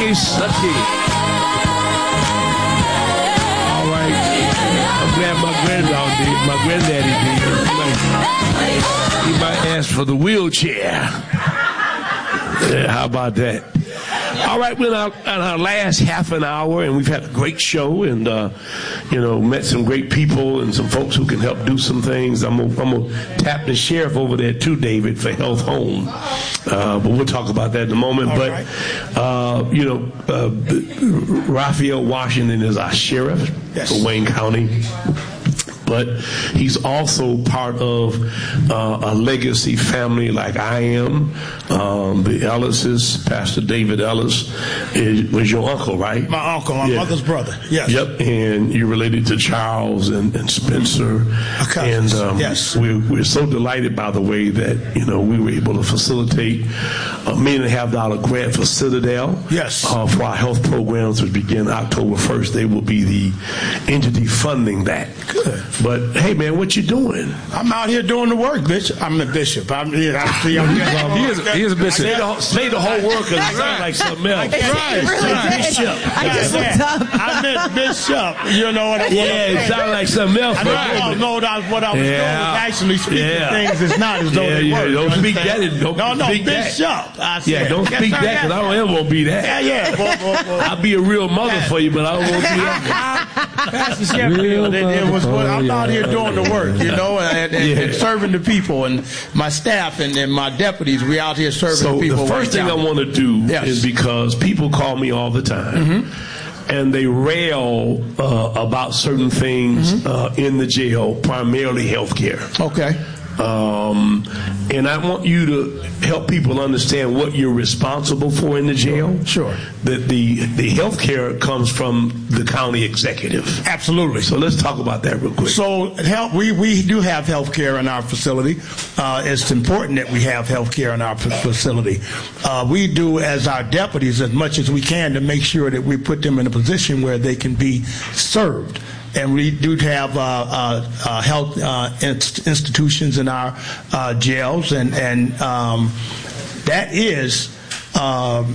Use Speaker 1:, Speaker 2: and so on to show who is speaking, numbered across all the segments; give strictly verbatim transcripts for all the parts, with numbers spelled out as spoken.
Speaker 1: Marcus, let's see. All right. I'm glad my granddaughter did. My granddaddy did. He might, he might ask for the wheelchair. Yeah, how about that? All right, we're in our, in our last half an hour, and we've had a great show, and uh, you know, met some great people and some folks who can help do some things. I'm gonna, I'm gonna tap the sheriff over there too, David, for Health Home, uh, but we'll talk about that in a moment. All but right. uh, you know, uh, Raphael Washington is our sheriff yes. for Wayne County. But he's also part of uh, a legacy family like I am. Um, the Ellises, Pastor David Ellis, is, was your uncle, right?
Speaker 2: My uncle, my yeah. mother's brother, yes.
Speaker 1: Yep, and you're related to Charles and, and Spencer. And um,
Speaker 2: yes.
Speaker 1: we're, we're so delighted, by the way, that, you know, we were able to facilitate a million and a half dollar grant for Citadel.
Speaker 2: Yes.
Speaker 1: Uh, for our health programs, which begin October first. They will be the entity funding that.
Speaker 2: Good.
Speaker 1: But hey, man, what you doing?
Speaker 2: I'm out here doing the work, bitch. I'm the bishop. I'm here. I'm, I'm, I'm,
Speaker 3: well, he, is a, he is a bishop.
Speaker 1: Say the, say the whole word because it sounds like something else.
Speaker 2: Right.
Speaker 4: Really
Speaker 2: right.
Speaker 4: bishop. I just looked up.
Speaker 2: I meant bishop. You know what I mean?
Speaker 1: Yeah, it sounded like something else.
Speaker 2: I don't know that what I was
Speaker 1: yeah.
Speaker 2: doing was actually speaking
Speaker 1: yeah.
Speaker 2: things. It's not as though
Speaker 1: yeah,
Speaker 2: they
Speaker 1: yeah.
Speaker 2: were.
Speaker 1: Don't speak that. Don't
Speaker 2: no, no,
Speaker 1: speak
Speaker 2: bishop.
Speaker 1: That.
Speaker 2: I said.
Speaker 1: Yeah, don't
Speaker 2: yes,
Speaker 1: speak
Speaker 2: sir,
Speaker 1: that because
Speaker 2: yes.
Speaker 1: I don't ever want to be that.
Speaker 2: Yeah, yeah. Boy, boy, boy.
Speaker 1: I'll be a real mother for you, but I don't want to be that.
Speaker 2: Pastor Sheffield, it, it was what I'm out here doing the work, you know, and, and,
Speaker 1: yeah.
Speaker 2: and serving the people, and my staff and, and my deputies. We out here serving
Speaker 1: so
Speaker 2: the people.
Speaker 1: So the first thing I want to do yes. is because people call me all the time. Mm-hmm. And they rail uh, about certain things mm-hmm. uh, in the jail, primarily health care.
Speaker 2: Okay.
Speaker 1: Um, and I want you to help people understand what you're responsible for in the jail.
Speaker 2: Sure.
Speaker 1: That the the health care comes from the county executive.
Speaker 2: Absolutely.
Speaker 1: So let's talk about that real quick.
Speaker 2: So health, we, we do have health care in our facility. Uh, it's important that we have health care in our facility. Uh, we do, as our deputies, as much as we can to make sure that we put them in a position where they can be served. And we do have uh, uh, uh, health uh, inst- institutions in our uh, jails, and and um, that is, um,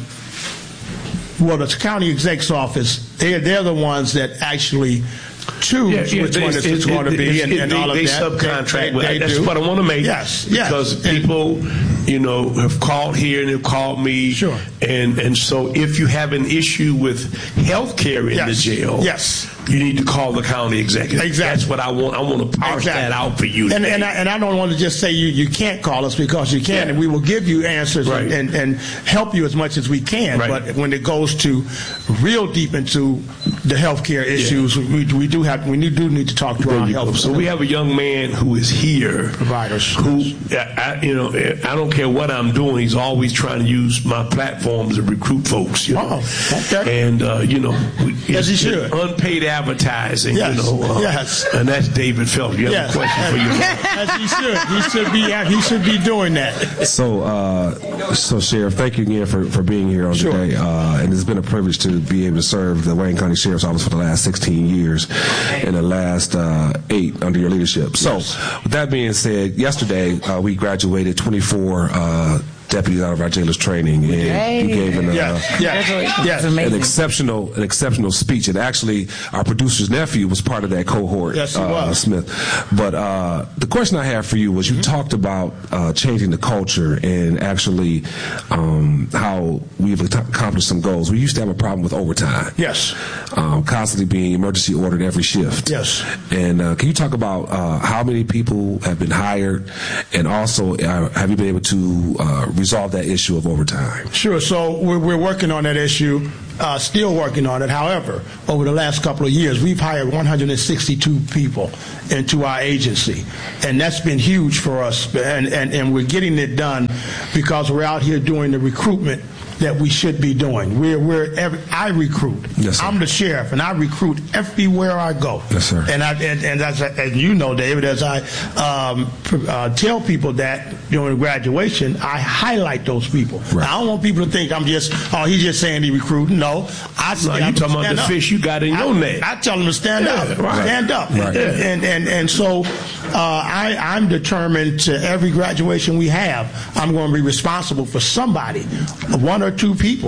Speaker 2: well, the county exec's office. They're they're the ones that actually choose yeah, yeah, which they, one it's, it's going to be, and, and
Speaker 1: they,
Speaker 2: all of
Speaker 1: they
Speaker 2: that.
Speaker 1: Subcontract.
Speaker 2: They, they
Speaker 1: That's
Speaker 2: do.
Speaker 1: what I want to make.
Speaker 2: Yes,
Speaker 1: because
Speaker 2: yes.
Speaker 1: people, you know, have called here and have called me.
Speaker 2: Sure.
Speaker 1: And and so if you have an issue with health care in
Speaker 2: yes.
Speaker 1: the jail,
Speaker 2: yes.
Speaker 1: you need to call the county executive.
Speaker 2: Exactly.
Speaker 1: That's what I want. I want to parse
Speaker 2: exactly.
Speaker 1: that out for you.
Speaker 2: And and I, and I don't want to just say you, you can't call us, because you can, yeah. and we will give you answers
Speaker 1: right.
Speaker 2: and, and, and help you as much as we can.
Speaker 1: Right.
Speaker 2: But when it goes to real deep into the healthcare issues, yeah. we, we do have we do need to talk to
Speaker 1: there
Speaker 2: our
Speaker 1: you
Speaker 2: health.
Speaker 1: Go. So we have a young man who is here,
Speaker 2: providers.
Speaker 1: Who I, you know, I don't care what I'm doing. He's always trying to use my platforms to recruit folks. You know?
Speaker 2: Oh, okay.
Speaker 1: And uh, you know,
Speaker 2: as he should.
Speaker 1: Unpaid advertising.
Speaker 2: Yes.
Speaker 1: You know, uh,
Speaker 2: yes.
Speaker 1: And that's David Phelps. You have
Speaker 2: yes.
Speaker 1: a question for you?
Speaker 2: As he should. He should be. He should be doing that.
Speaker 3: So, uh, so Sheriff, thank you again for, for being here on
Speaker 2: sure.
Speaker 3: today. Uh, and it's been a privilege to be able to serve the Wayne County Sheriff's Office for the last sixteen years, and the last uh, eight under your leadership. So, yes. with that being said, yesterday uh, we graduated twenty-four. Uh, deputies out of our jailers training, and
Speaker 4: hey.
Speaker 3: you gave an, uh,
Speaker 2: yeah. Yeah.
Speaker 4: Yes.
Speaker 3: an exceptional an exceptional speech. And actually, our producer's nephew was part of that cohort,
Speaker 2: yes, he
Speaker 3: uh,
Speaker 2: was.
Speaker 3: Smith. But uh, the question I have for you was, you mm-hmm. talked about uh, changing the culture and actually um, how we've accomplished some goals. We used to have a problem with overtime.
Speaker 2: Yes.
Speaker 3: Um, constantly being emergency ordered every shift.
Speaker 2: Yes.
Speaker 3: And uh, can you talk about uh, how many people have been hired, and also uh, have you been able to uh, resolve that issue of overtime?
Speaker 2: Sure. So we're, we're working on that issue, uh, still working on it. However, over the last couple of years, we've hired one hundred sixty-two people into our agency, and that's been huge for us. And, and, and we're getting it done because we're out here doing the recruitment that we should be doing. We're, we're every, I recruit.
Speaker 3: Yes, sir.
Speaker 2: I'm the sheriff, and I recruit everywhere I go.
Speaker 3: Yes, sir.
Speaker 2: And I and, and as, as you know, David, as I um, uh, tell people that during graduation, I highlight those people.
Speaker 3: Right.
Speaker 2: I don't want people to think I'm just, oh, he's just saying he recruiting. No, I
Speaker 1: no, you talking about the
Speaker 2: up.
Speaker 1: fish you got in
Speaker 2: I,
Speaker 1: your net.
Speaker 2: I tell them to stand
Speaker 1: yeah,
Speaker 2: up,
Speaker 1: right.
Speaker 2: stand up,
Speaker 3: right.
Speaker 2: and, and and and so uh, I I'm determined to every graduation we have, I'm going to be responsible for somebody, one or two people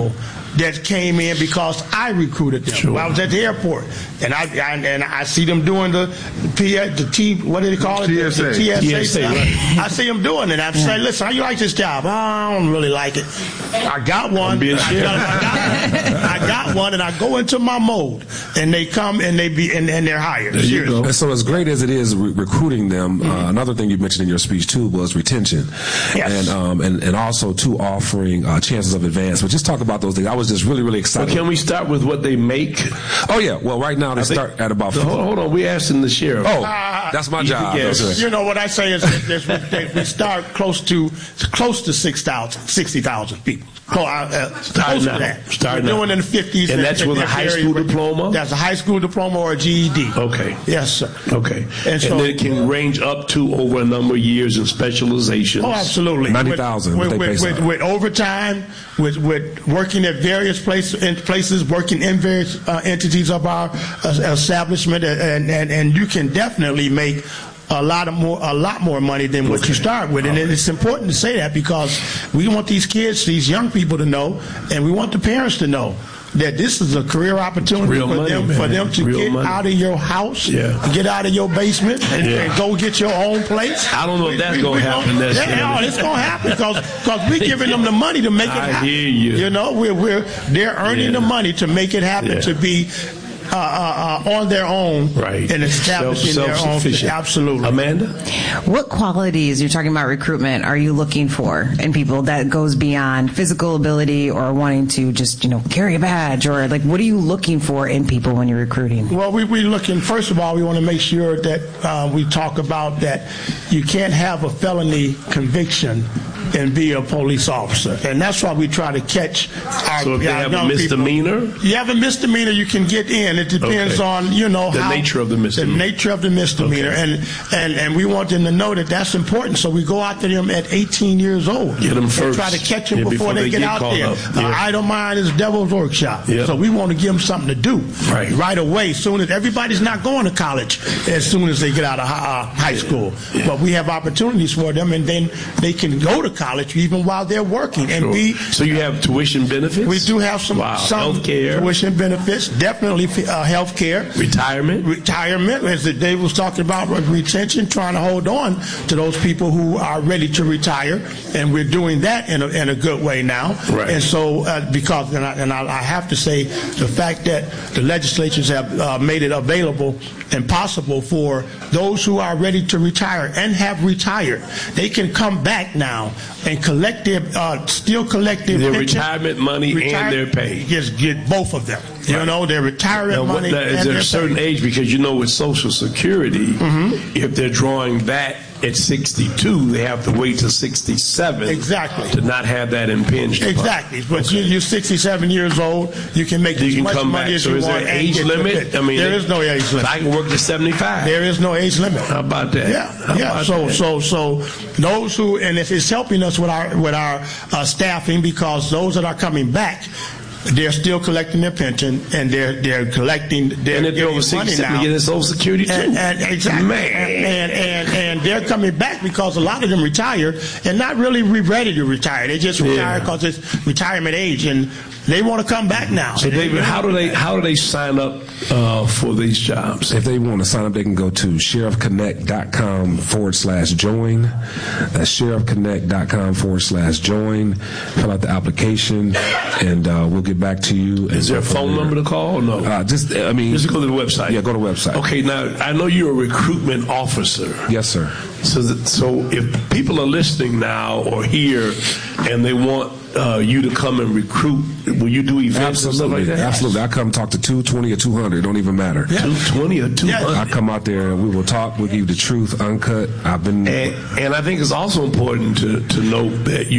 Speaker 2: that came in because I recruited them.
Speaker 1: Sure.
Speaker 2: I was at the airport, and I, I and I see them doing the P, the T, what do they call it?
Speaker 3: T S A.
Speaker 2: The, the T S A.
Speaker 1: T S A, right.
Speaker 2: I see them doing it. I'm saying, listen, how you like this job? Oh, I don't really like it. I got one.
Speaker 1: being
Speaker 2: I got, I, got, I got one, and I go into my mode, and they come and they be and, and they're hired.
Speaker 1: There you go.
Speaker 3: And so, as great as it is re- recruiting them,
Speaker 2: Mm-hmm.
Speaker 3: uh, another thing you mentioned in your speech too was retention,
Speaker 2: Yes.
Speaker 3: and um, and and also too offering uh, chances of advance. But just talk about those things. I was just really really excited.
Speaker 1: But can we start with what they make?
Speaker 3: Oh yeah. Well, right now they
Speaker 1: I think-
Speaker 3: start at about.
Speaker 1: So, hold, hold on, we asking the sheriff.
Speaker 3: Oh, that's my
Speaker 1: You
Speaker 3: job.
Speaker 1: can guess.
Speaker 3: Okay.
Speaker 2: You know what I say is that there's- that we start close to close to six thousand, sixty thousand people. Close, uh, close
Speaker 1: now.
Speaker 2: to that.
Speaker 1: Starting
Speaker 2: We're
Speaker 1: now.
Speaker 2: doing in the fifties.
Speaker 1: And that's with a high school diploma?
Speaker 2: That's a high school diploma or a G E D.
Speaker 1: Okay.
Speaker 2: Yes, sir.
Speaker 1: Okay.
Speaker 2: And
Speaker 1: And,
Speaker 2: so-
Speaker 1: then it can range up to over a number of years in specializations.
Speaker 2: Oh, absolutely.
Speaker 3: ninety thousand,
Speaker 2: With,
Speaker 3: what
Speaker 2: with,
Speaker 3: they
Speaker 2: with,
Speaker 3: base
Speaker 2: with,
Speaker 3: on.
Speaker 2: with overtime, with, with working at various place, in places, working in various uh, entities of our uh, establishment, and, and, and you can definitely make a lot of more, a lot more money than what you start with, and it's important to say that because we want these kids, these young people, to know, and we want the parents to know that this is a career opportunity
Speaker 1: Real
Speaker 2: for
Speaker 1: money,
Speaker 2: them,
Speaker 1: man.
Speaker 2: for them to
Speaker 1: Real
Speaker 2: get
Speaker 1: money.
Speaker 2: out of your house,
Speaker 1: Yeah.
Speaker 2: get out of your basement, and,
Speaker 1: Yeah.
Speaker 2: and go get your own place.
Speaker 1: I don't know if that's
Speaker 2: We-
Speaker 1: gonna
Speaker 2: we
Speaker 1: happen
Speaker 2: gonna-
Speaker 1: necessarily.
Speaker 2: Yeah, oh, it's going to happen because we're giving them the money to make it
Speaker 1: I
Speaker 2: happen.
Speaker 1: hear you.
Speaker 2: You know, we're, we're they're earning
Speaker 1: Yeah.
Speaker 2: the money to make it happen,
Speaker 1: Yeah.
Speaker 2: to be uh, uh, uh, on their own,
Speaker 1: Right.
Speaker 2: and establishing
Speaker 1: Self-
Speaker 2: their own.
Speaker 1: self-sufficient.
Speaker 2: Absolutely.
Speaker 1: Amanda?
Speaker 4: What qualities, you're talking about recruitment, are you looking for in people that goes beyond physical ability or wanting to just, you know, carry a badge, or like what are you looking for in people when you're recruiting?
Speaker 2: Well, we, we're looking, first of all, we want to make sure that uh, we talk about that you can't have a felony conviction and be a police officer. And that's why we try to catch our,
Speaker 1: So if they
Speaker 2: our
Speaker 1: have a
Speaker 2: young
Speaker 1: misdemeanor?
Speaker 2: people. You have a misdemeanor, you can get in. It depends
Speaker 1: Okay.
Speaker 2: on, you know,
Speaker 1: The
Speaker 2: how,
Speaker 1: nature of the misdemeanor.
Speaker 2: The nature of the misdemeanor.
Speaker 1: Okay.
Speaker 2: And, and, and we want them to know that that's important. So we go after them at eighteen years old.
Speaker 1: Get them
Speaker 2: and
Speaker 1: first.
Speaker 2: try to catch them
Speaker 1: Yeah,
Speaker 2: before,
Speaker 1: before
Speaker 2: they,
Speaker 1: they
Speaker 2: get,
Speaker 1: get
Speaker 2: out
Speaker 1: caught
Speaker 2: there.
Speaker 1: up.
Speaker 2: Uh,
Speaker 1: Yeah.
Speaker 2: idle mind is devil's workshop.
Speaker 1: Yeah.
Speaker 2: So we want to give them something to do
Speaker 1: Right.
Speaker 2: right away. Soon as everybody's not going to college as soon as they get out of hi- uh, high school,
Speaker 1: Yeah.
Speaker 2: but we have opportunities for them, and then they can go to college even while they're working and
Speaker 1: Sure.
Speaker 2: be.
Speaker 1: So you have tuition benefits?
Speaker 2: We do have some
Speaker 1: Wow.
Speaker 2: some
Speaker 1: Health care?
Speaker 2: tuition benefits, definitely uh, health care.
Speaker 1: Retirement?
Speaker 2: Retirement, as the Dave was talking about, retention, trying to hold on to those people who are ready to retire, and we're doing that in a, in a good way now.
Speaker 1: Right.
Speaker 2: And so, uh, because, and, I, and I, I have to say, the fact that the legislatures have uh, made it available and possible for those who are ready to retire and have retired, they can come back now and collect their, uh, still collect their,
Speaker 1: Their
Speaker 2: pension,
Speaker 1: retirement money
Speaker 2: retire-
Speaker 1: and their pay.
Speaker 2: Just get both of them. You
Speaker 1: Right.
Speaker 2: know, their retirement
Speaker 1: Now, what,
Speaker 2: money
Speaker 1: now,
Speaker 2: and
Speaker 1: is there
Speaker 2: their
Speaker 1: a certain
Speaker 2: pay.
Speaker 1: age? Because you know, with Social Security,
Speaker 2: Mm-hmm.
Speaker 1: if they're drawing that at sixty-two, they have to wait till sixty-seven
Speaker 2: Exactly.
Speaker 1: to not have that impinged upon.
Speaker 2: Exactly, but you, you're sixty-seven years old. You can make
Speaker 1: You
Speaker 2: as
Speaker 1: can
Speaker 2: much
Speaker 1: come
Speaker 2: money
Speaker 1: back.
Speaker 2: as
Speaker 1: So
Speaker 2: you
Speaker 1: is there
Speaker 2: want.
Speaker 1: an
Speaker 2: and
Speaker 1: age
Speaker 2: get your
Speaker 1: limit?
Speaker 2: pay.
Speaker 1: I mean,
Speaker 2: there is no age limit.
Speaker 1: I can work to seventy-five.
Speaker 2: There is no age limit.
Speaker 1: How about that?
Speaker 2: Yeah,
Speaker 1: How
Speaker 2: yeah.
Speaker 1: about
Speaker 2: So,
Speaker 1: that?
Speaker 2: so, so those who, and it's, it's helping us with our with our uh, staffing, because those that are coming back, they're still collecting their pension, and they're they're collecting their
Speaker 1: and if they're over
Speaker 2: money
Speaker 1: sixty-seven,
Speaker 2: now.
Speaker 1: they get their Social Security too.
Speaker 2: And, and exactly,
Speaker 1: Man.
Speaker 2: and, and and and they're coming back because a lot of them retire and not really re- ready to retire. They just retire
Speaker 1: Yeah.
Speaker 2: because it's retirement age, and they want to come back now.
Speaker 1: So, David, how do they how do they sign up uh, for these jobs?
Speaker 3: If they want to sign up, they can go to sheriffconnect.com forward slash join. That's sheriffconnect.com forward slash join. Fill out the application, and uh, we'll get back to you.
Speaker 1: Is there a phone number to call or no?
Speaker 3: Uh, just, I mean,
Speaker 1: Just go to the website.
Speaker 3: Yeah, go to the website.
Speaker 1: Okay, now I know you're a recruitment officer.
Speaker 3: Yes, sir.
Speaker 1: So, that, so if people are listening now or here, and they want uh, you to come and recruit, will you do events and stuff
Speaker 3: Absolutely,
Speaker 1: like that?
Speaker 3: absolutely. I come talk to two twenty or two hundred. It don't even matter.
Speaker 1: Two twenty or two hundred.
Speaker 3: I come out there and we will talk. We'll give you the truth, uncut. I've been.
Speaker 1: And, and I think it's also important to, to note that you